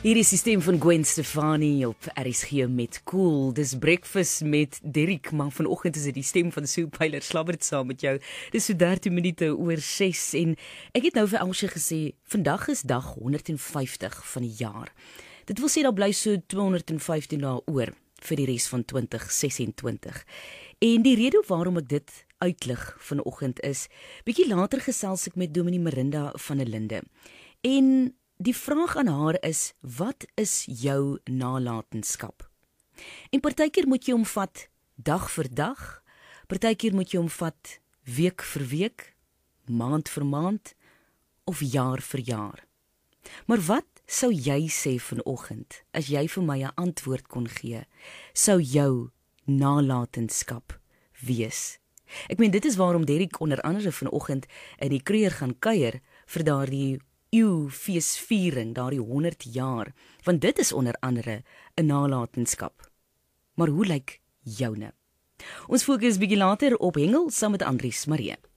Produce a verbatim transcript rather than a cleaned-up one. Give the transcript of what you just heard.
Hier is die stem van Gwen Stefani op R S G met Cool. Dis breakfast met Derrick, maar vanoggend is dit die stem van Sue Pyler slabbert saam met jou. Dis so dertien minute oor ses en ek het nou vir Elsje gesê, vandag is dag honderd en vyftig van die jaar. Dit wil sê daar bly so tweehonderd en vyftien dae oor vir die res van twintig sesentwintig. En die rede waarom ek dit uitlig vanoggend is, bietjie later gesels ek met Dominee Marinda van der Linde. En die vraag aan haar is, wat is jou nalatenskap? En partykeer moet jy hom vat dag vir dag, partykeer moet jy hom vat week vir week, maand vir maand, of jaar vir jaar. Maar wat sou jy sê vanoggend, as jy vir my 'n antwoord kon gee, sou jou nalatenskap wees? Ek meen, dit is waarom Derrick onder andere vanoggend in die Kruger gaan kuier vir daardie eeu feesviering, daardie honderd jaar, want dit is onder andere 'n nalatenskap. Maar hoe lyk joune? Ons fokus bietjie later op hengel saam met Andries Marie.